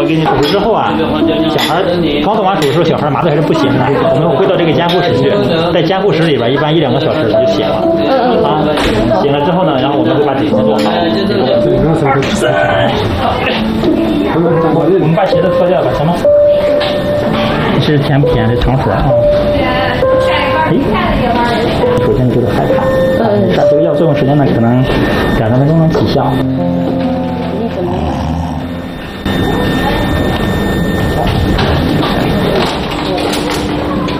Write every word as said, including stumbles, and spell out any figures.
给你手术之后啊，小孩刚做完手术，小孩麻醉还是不行的，我们回到这个监护室去，在监护室里边一般一两个小时就醒了啊，醒了之后呢，然后我们会把底层做好。我们把鞋子脱掉吧，行吗？这是甜不甜的长水啊？哎，首先你觉得害怕，嗯，这个药作用时间呢，可能两三分钟能起效。